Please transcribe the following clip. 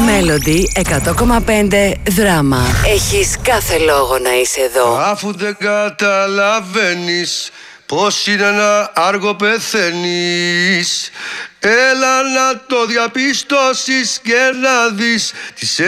Melody 100,5 δράμα. Έχεις κάθε λόγο να είσαι εδώ. Αφού δεν καταλαβαίνεις πως είναι να άργο πεθαίνεις, έλα να το διαπιστώσεις και να δεις τι σε